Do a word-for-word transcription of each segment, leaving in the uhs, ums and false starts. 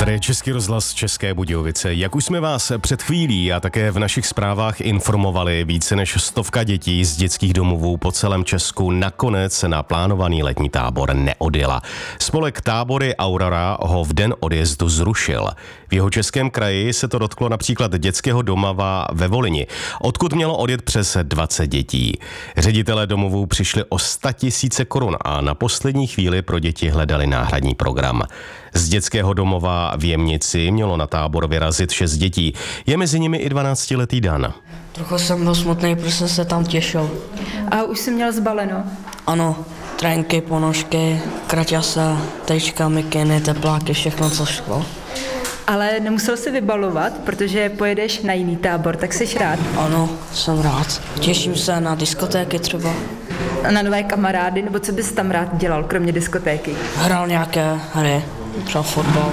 Tady je Český rozhlas České Budějovice. Jak už jsme vás před chvílí a také v našich zprávách informovali, více než stovka dětí z dětských domovů po celém Česku nakonec na plánovaný letní tábor neodjela. Spolek Tábory Aurora ho v den odjezdu zrušil. V Jihočeském kraji se to dotklo například dětského domova ve Volyni, odkud mělo odjet přes dvacet dětí. Ředitelé domovů přišli o sto tisíc korun a na poslední chvíli pro děti hledali náhradní program. Z dětského domova v Jemnici mělo na tábor vyrazit šest dětí. Je mezi nimi i dvanáctiletý Dan. Trochu jsem byl smutný, protože jsem se tam těšil. A už jsi měl zbaleno? Ano, trenky, ponožky, kraťasa, trička, mikiny, tepláky, všechno, co šlo. Ale nemusel si vybalovat, protože pojedeš na jiný tábor, tak jsi rád? Ano, jsem rád. Těším se na diskotéky třeba. A na nové kamarády, nebo co bys tam rád dělal, kromě diskotéky? Hrál nějaké hry, třeba fotbal.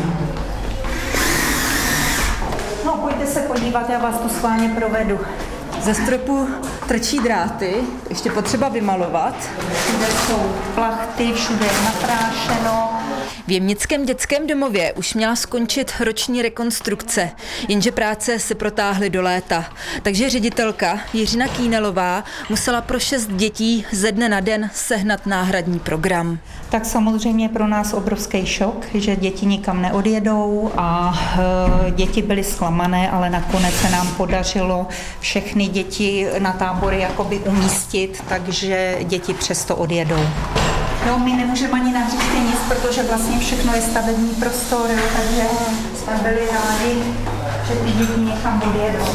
No, pojďte se podívat, já vás tu schválně provedu. Ze stropu trčí dráty, ještě potřeba vymalovat. Všude jsou plachty, všude je naprášeno. V Jemnickém dětském domově už měla skončit roční rekonstrukce, jenže práce se protáhly do léta. Takže ředitelka Jiřina Kýnelová musela pro šest dětí ze dne na den sehnat náhradní program. Tak samozřejmě pro nás obrovský šok, že děti nikam neodjedou a e, děti byly zklamané, ale nakonec se nám podařilo všechny děti na tábory jakoby umístit, takže děti přesto odjedou. No, my nemůžeme ani naříct nic, protože vlastně všechno je stavební prostor, takže jsme byli rádi, že ty děti někam odjedou.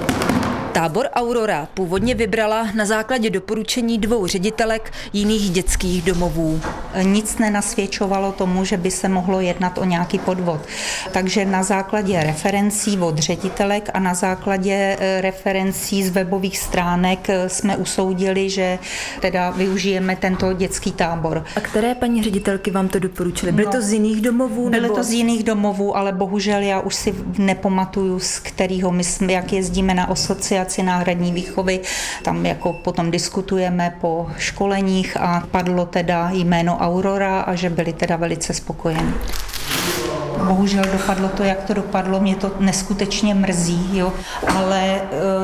Tábor Aurora původně vybrala na základě doporučení dvou ředitelek jiných dětských domovů. Nic nenasvědčovalo tomu, že by se mohlo jednat o nějaký podvod. Takže na základě referencí od ředitelek a na základě referencí z webových stránek jsme usoudili, že teda využijeme tento dětský tábor. A které paní ředitelky vám to doporučily? Byly no, to z jiných domovů? Byly nebo... to z jiných domovů, ale bohužel já už si nepamatuju, z kterého my jsme, jak jezdíme na asociaci náhradní výchovy, tam jako potom diskutujeme po školeních a padlo teda jméno Aurora a že byli teda velice spokojeni. Bohužel dopadlo to, jak to dopadlo, mě to neskutečně mrzí, jo. Ale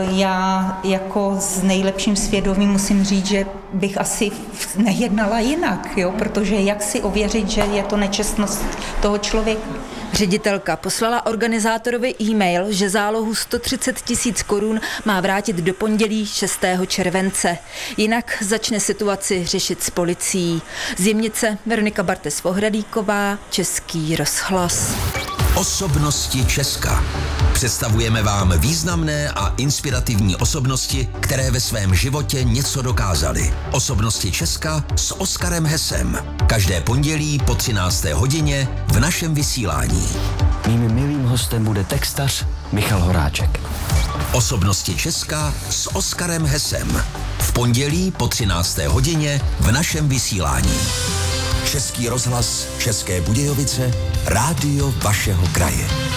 já jako s nejlepším svědomím musím říct, že bych asi nejednala jinak, jo, protože jak si ověřit, že je to nečestnost toho člověka. Ředitelka poslala organizátorovi e-mail, že zálohu sto třicet tisíc korun má vrátit do pondělí šestého července. Jinak začne situaci řešit s policií. Z Jemnice Veronika Bartes-Vohradíková, Český rozhlas. Osobnosti Česka. Představujeme vám významné a inspirativní osobnosti, které ve svém životě něco dokázaly. Osobnosti Česka s Oskarem Hesem. Každé pondělí po třinácté hodině v našem vysílání. Mým milým hostem bude textař Michal Horáček. Osobnosti Česka s Oskarem Hesem. V pondělí po třinácté hodině v našem vysílání. Český rozhlas České Budějovice, rádio vašeho kraje.